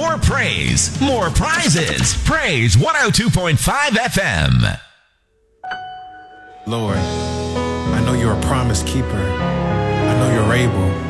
more praise, more prizes. Praise 102.5 FM. Lord, I know you're a promise keeper. I know you're able.